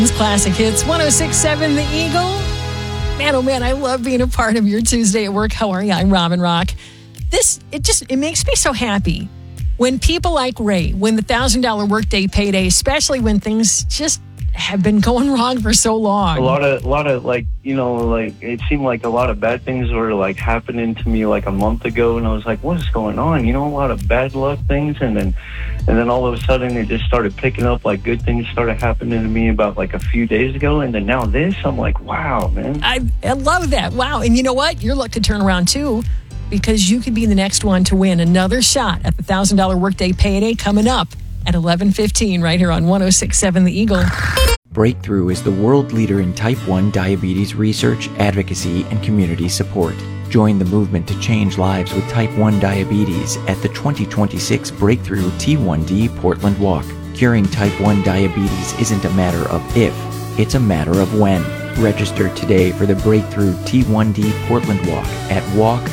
Classic Hits 106.7 The Eagle. Man, oh man, I love being a part of your Tuesday at work. How are you? I'm Robin Rock. It makes me so happy when people like Ray win the $1,000 workday payday, especially when things just have been going wrong for so long. A lot of like, it seemed like a lot of bad things were like happening to me like a month ago, and I was like, what is going on? A lot of bad luck things, and then all of a sudden it just started picking up, like good things started happening to me about like a few days ago, and then now this, I'm like, wow, man. I love that. Wow. And you know what? Your luck could turn around too, because you could be the next one to win another shot at the $1,000 workday payday coming up at 11:15 right here on 106.7 The Eagle. Breakthrough is the world leader in type 1 diabetes research, advocacy, and community support. Join the movement to change lives with type 1 diabetes at the 2026 Breakthrough T1D Portland Walk. Curing type 1 diabetes isn't a matter of if, it's a matter of when. Register today for the Breakthrough T1D Portland Walk at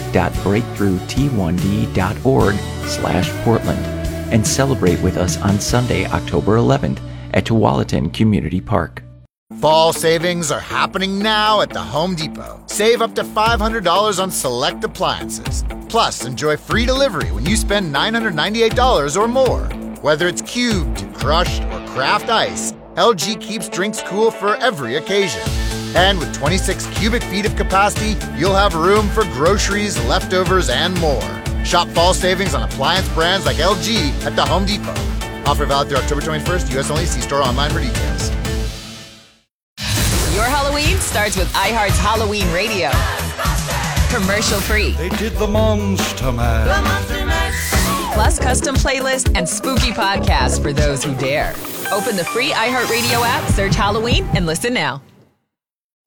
walk.breakthrough-t1d.org/Portland and celebrate with us on Sunday, October 11th at Tualatin Community Park. Fall savings are happening now at the Home Depot. Save up to $500 on select appliances. Plus, enjoy free delivery when you spend $998 or more. Whether it's cubed, crushed, or craft ice, LG keeps drinks cool for every occasion. And with 26 cubic feet of capacity, you'll have room for groceries, leftovers, and more. Shop fall savings on appliance brands like LG at the Home Depot. Offer valid through October 21st. U.S. only. See store online for details. Your Halloween starts with iHeart's Halloween Radio. Commercial free. They did the Monster Mash. Plus custom playlist and spooky podcasts for those who dare. Open the free iHeartRadio app, search Halloween, and listen now.